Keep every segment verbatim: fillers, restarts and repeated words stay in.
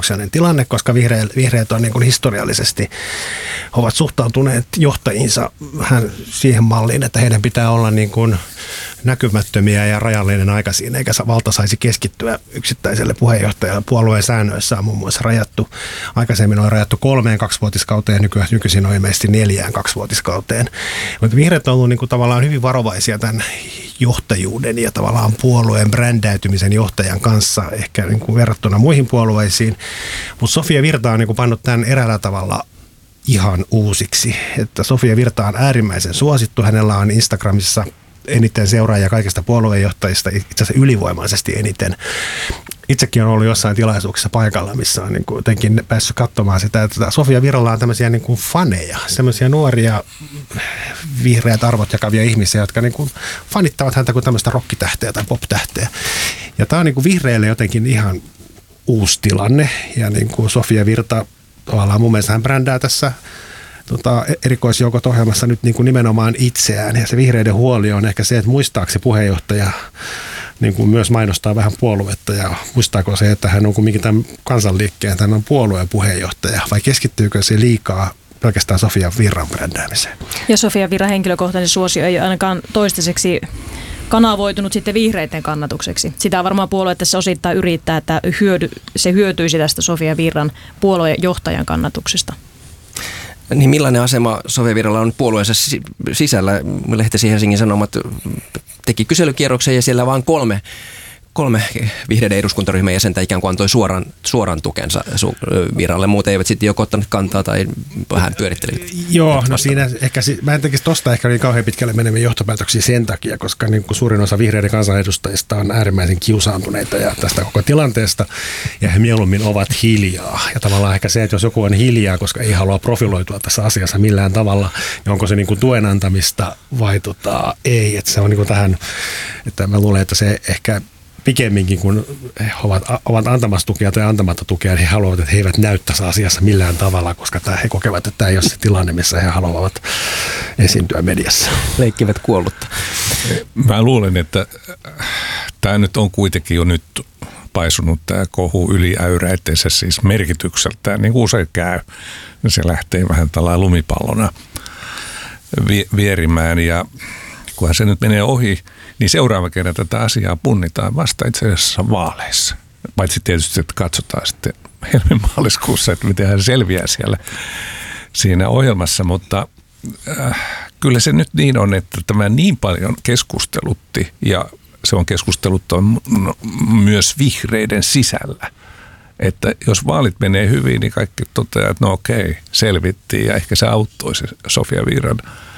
poikkeuksellinen tilanne, koska vihreät, vihreät on niin kuin historiallisesti ovat suhtautuneet johtajiinsa vähän siihen malliin, että heidän pitää olla niin kuin näkymättömiä ja rajallinen aika siinä, eikä valta saisi keskittyä yksittäiselle puheenjohtajalle. Puolueen säännöissä on muun muassa rajattu, aikaisemmin on rajattu kolmeen kaksivuotiskauteen, nykyään, nykyisin on ilmeisesti neljään kaksivuotiskauteen. Mutta vihreät on ollut niin kuin tavallaan hyvin varovaisia tämän johtajuuden ja tavallaan puolueen brändäytymisen johtajan kanssa, ehkä niin kuin verrattuna muihin puolueisiin. Mutta Sofia Virta on niin kuin pannut tämän eräällä tavalla ihan uusiksi. Että Sofia Virta on äärimmäisen suosittu. Hänellä on Instagramissa eniten seuraajia kaikista puoluejohtajista, itse asiassa ylivoimaisesti eniten. Itsekin on ollut jossain tilaisuuksissa paikalla, missä on niin kuin jotenkin päässyt katsomaan sitä, että Sofia Virralla on tämmöisiä niin kuin faneja, semmoisia nuoria vihreät arvot jakavia ihmisiä, jotka niin kuin fanittavat häntä kuin tämmöistä rockitähteä tai pop-tähteä. Ja tämä on niin kuin vihreille jotenkin ihan uusi tilanne, ja niin kuin Sofia Virta tavallaan mun mielestä hän brändää tässä Tota, erikoisjoukot ohjelmassa nyt niin kuin nimenomaan itseään, ja se vihreiden huoli on ehkä se, että muistaako se puheenjohtaja niin kuin myös mainostaa vähän puoluetta, ja muistaako se, että hän on kumminkin tämän kansanliikkeen, tämän on puolueen puheenjohtaja, vai keskittyykö se liikaa pelkästään Sofia Virran brändäämiseen? Ja Sofia Virran henkilökohtainen suosio ei ainakaan toistaiseksi kanavoitunut sitten vihreiden kannatukseksi. Sitä varmaan puolue tässä osittain yrittää, että hyödy, se hyötyisi tästä Sofia Virran puoluejohtajan kannatuksesta. Niin millainen asema Sofia Virralla on puolueensa sisällä? Lehtesi Helsingin Sanomat teki kyselykierroksen ja siellä vaan kolme, kolme vihreiden eduskuntaryhmän jäsentä ikään kuin antoi suoran, suoran tukensa Virralle. Muut eivät sitten joko ottanut kantaa tai vähän pyörittelivät. Joo, no siinä ehkä, mä en tekisi tosta ehkä niin kauhean pitkälle meneviä johtopäätöksiä sen takia, koska niin kuin suurin osa vihreiden kansanedustajista on äärimmäisen kiusaantuneita ja tästä koko tilanteesta, ja he mieluummin ovat hiljaa. Ja tavallaan ehkä se, että jos joku on hiljaa, koska ei halua profiloitua tässä asiassa millään tavalla, niin onko se niin kuin tuen antamista vai tota, ei. Että se on niin kuin tähän, että mä luulen, että se ehkä pikemminkin, kun he ovat, ovat antamassa tukea tai antamatta tukea, niin he haluavat, että he eivät näy tässä asiassa millään tavalla, koska tämä, he kokevat, että tämä ei ole se tilanne, missä he haluavat esiintyä mediassa. Leikkivät kuollutta. Mä luulen, että tämä nyt on kuitenkin jo nyt paisunut tämä kohu yli äyräitteensä siis merkitykseltään, niin kuin usein käy. Se lähtee vähän tällainen lumipallona vierimään, ja kunhan se nyt menee ohi, niin seuraava kerran tätä asiaa punnitaan vasta itse asiassa vaaleissa. Paitsi tietysti, että katsotaan sitten helmimaaliskuussa, että miten hän selviää siellä siinä ohjelmassa, mutta äh, kyllä se nyt niin on, että tämä niin paljon keskustelutti, ja se on keskusteluttanut myös vihreiden sisällä, että jos vaalit menee hyvin, niin kaikki toteaa, että no okei, selvittiin, ja ehkä se auttoi se Sofia Virran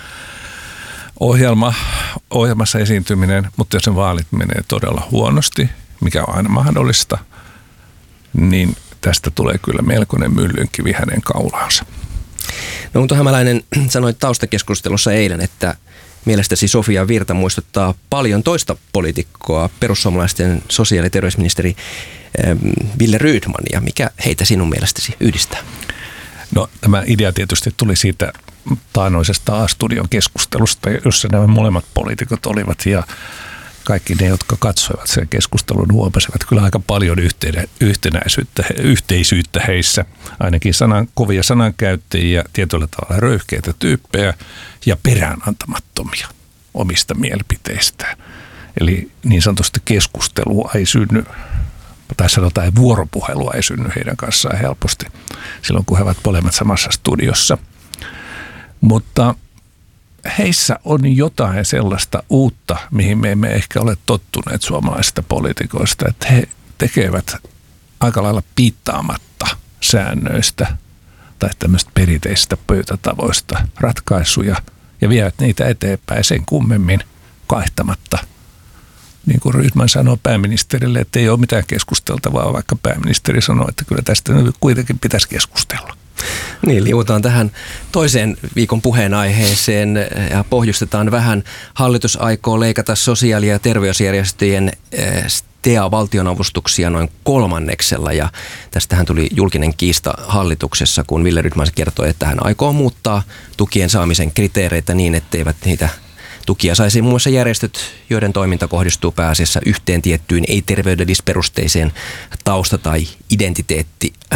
Ohjelma, ohjelmassa esiintyminen, mutta jos sen vaalit menee todella huonosti, mikä on aina mahdollista, niin tästä tulee kyllä melkoinen myllynkivi hänen kaulaansa. No Unto Hämäläinen sanoi taustakeskustelussa eilen, että mielestäsi Sofia Virta muistuttaa paljon toista poliitikkoa, perussuomalaisten sosiaali- ja terveysministeri Wille Rydmania. Mikä heitä sinun mielestäsi yhdistää? No tämä idea tietysti tuli siitä taanoisesta A-studion keskustelusta, jossa nämä molemmat poliitikot olivat, ja kaikki ne, jotka katsoivat sen keskustelun, huomasivat kyllä aika paljon yhtenäisyyttä, yhteisyyttä heissä. Ainakin sanan, kovia sanankäyttäjiä, tietyllä tavalla röyhkeitä tyyppejä ja peräänantamattomia omista mielipiteistään. Eli niin sanotusti keskustelua ei synny, tai sanotaan, että vuoropuhelua ei synny heidän kanssaan helposti silloin, kun he ovat molemmat samassa studiossa. Mutta heissä on jotain sellaista uutta, mihin me emme ehkä ole tottuneet suomalaisista poliitikoista, että he tekevät aika lailla piittaamatta säännöistä tai tämmöistä perinteisistä pöytätavoista ratkaisuja ja vievät niitä eteenpäin sen kummemmin kaihtamatta. Niin kuin Rydman sanoo pääministerille, että ei ole mitään keskusteltavaa, vaikka pääministeri sanoo, että kyllä tästä nyt kuitenkin pitäisi keskustella. Niin, liuutaan tähän toiseen viikon puheenaiheeseen ja pohjustetaan vähän. Hallitus aikoo leikata sosiaali- ja terveysjärjestöjen S T A-valtionavustuksia noin kolmanneksella, ja tästähän tuli julkinen kiista hallituksessa, kun Wille Rydman kertoi, että hän aikoo muuttaa tukien saamisen kriteereitä niin, etteivät niitä tukia saisi muun muassa järjestöt, joiden toiminta kohdistuu pääasiassa yhteen tiettyyn ei-terveydellisperusteiseen tausta- tai identiteetti